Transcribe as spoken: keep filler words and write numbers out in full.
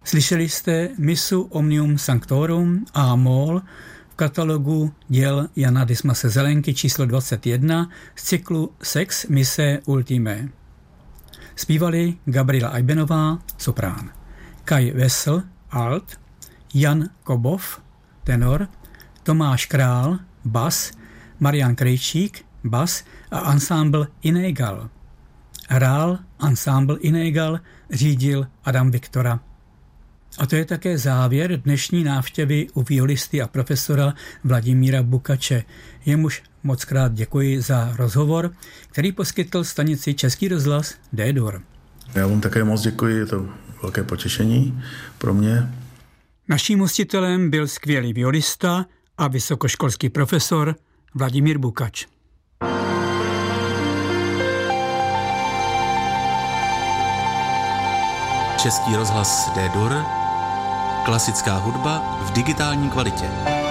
Slyšeli jste Missu Omnium Sanctorum a Mol v katalogu děl Jana Dismase Zelenky číslo dvacet jedna z cyklu Sex Mise Ultime. Zpívali Gabriela Ajbenová, soprán, Kai Wessel, alt, Jan Kobov, tenor, Tomáš Král, bas, Marian Krejčík, bas a ansámbl Inégal. Hrál ansámbl Inégal, řídil Adam Viktora. A to je také závěr dnešní návštěvy u violisty a profesora Vladimíra Bukače. Jemuž moc krát děkuji za rozhovor, který poskytl stanici Český rozhlas D-Dur. Já vám také moc děkuji, je to velké potěšení pro mě. Naším hostitelem byl skvělý violista a vysokoškolský profesor Vladimír Bukač. Český rozhlas D-Dur, klasická hudba v digitální kvalitě.